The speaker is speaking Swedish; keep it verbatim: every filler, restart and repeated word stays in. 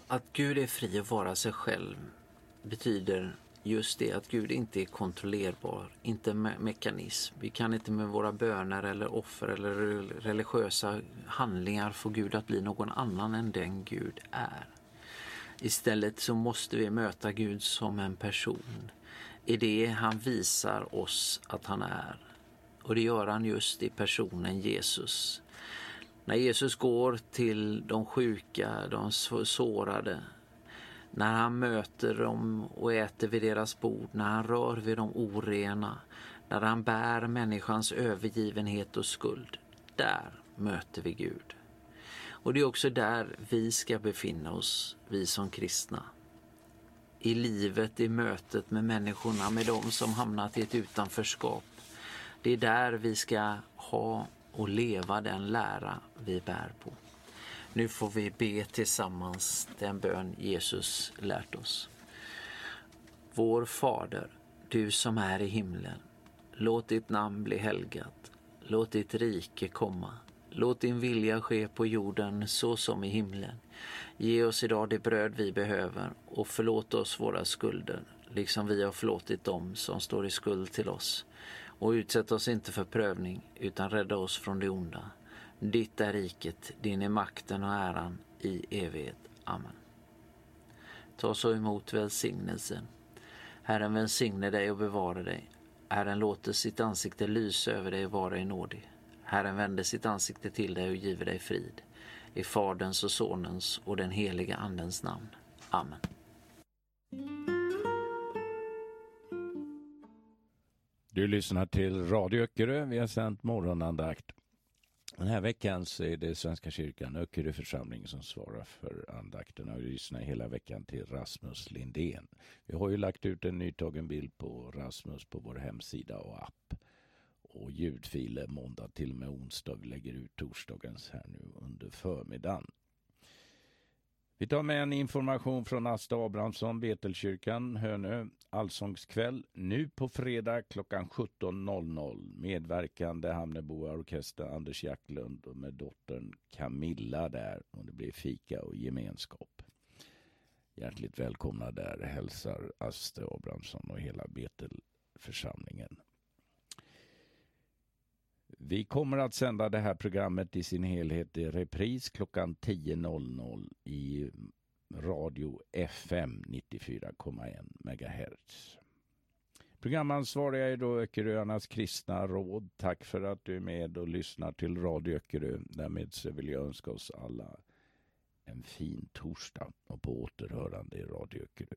Att Gud är fri att vara sig själv betyder just det, att Gud inte är kontrollerbar, inte me- mekanism. Vi kan inte med våra böner eller offer eller religiösa handlingar få Gud att bli någon annan än den Gud är. Istället så måste vi möta Gud som en person. I det han visar oss att han är. Och det gör han just i personen Jesus. När Jesus går till de sjuka, de sårade, när han möter dem och äter vid deras bord, när han rör vid de orena, när han bär människans övergivenhet och skuld, där möter vi Gud. Och det är också där vi ska befinna oss, vi som kristna. I livet, i mötet med människorna, med dem som hamnat i ett utanförskap. Det är där vi ska ha och leva den lära vi bär på. Nu får vi be tillsammans den bön Jesus lärt oss. Vår Fader, du som är i himlen, låt ditt namn bli helgat. Låt ditt rike komma. Låt din vilja ske på jorden så som i himlen. Ge oss idag det bröd vi behöver och förlåt oss våra skulder, liksom vi har förlåtit dem som står i skuld till oss. Och utsätt oss inte för prövning, utan rädda oss från det onda. Ditt är riket, din är makten och äran i evighet. Amen. Ta så emot välsignelsen. Herren välsigne dig och bevara dig. Herren låter sitt ansikte lysa över dig och vara dig nådig. Herren vänder sitt ansikte till dig och giver dig frid. I Faderns och Sonens och den heliga Andens namn. Amen. Du lyssnar till Radio Öckerö. Vi har sänt morgonandakt. Den här veckan så är det Svenska kyrkan Öckerö församling som svarar för andakterna, och vi lyssnar hela veckan till Rasmus Lindén. Vi har ju lagt ut en nytagen bild på Rasmus på vår hemsida och app. Och ljudfiler måndag till och med onsdag. Vi lägger ut torsdagens här nu under förmiddagen. Vi tar med en information från Asta Abrahamsson, Betelkyrkan, Hönö, allsångskväll. Nu på fredag klockan sjutton noll noll. Medverkande Hamneboa orkester Anders Jacklund och med dottern Camilla där. Och det blir fika och gemenskap. Hjärtligt välkomna där, hälsar Asta Abrahamsson och hela Betelförsamlingen. Vi kommer att sända det här programmet i sin helhet i repris klockan tio noll noll i radio F M nittiofyra komma ett megahertz. Programansvariga är då Öckeröarnas kristna råd. Tack för att du är med och lyssnar till Radio Öckerö. Därmed så vill jag önska oss alla en fin torsdag och på återhörande i Radio Öckerö.